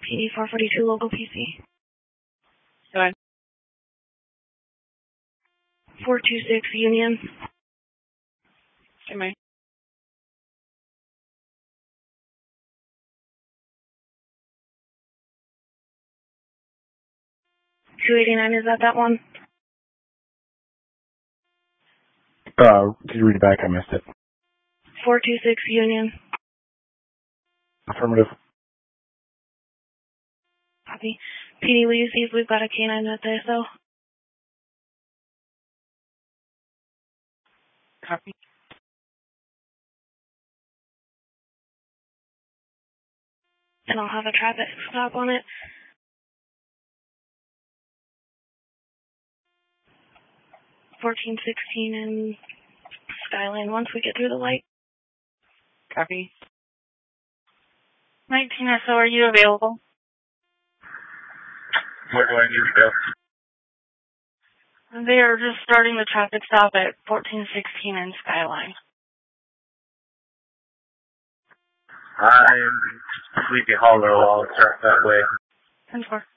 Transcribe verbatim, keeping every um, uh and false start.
P D four forty-two, local P C. Go ahead. four two six Union. Give me. two eighty-nine, is that that one? Uh, could you read it back? I missed it. four two six Union. Affirmative. Copy. P D, will you see if we've got a canine at the S O? Copy. And I'll have a traffic stop on it. fourteen sixteen in Skyline once we get through the light. Copy. nineteen S O, are you available? Where do I need to go? They are just starting the traffic stop at fourteen sixteen in Skyline. I'm Sleepy Hollow. I'll start that way. ten four.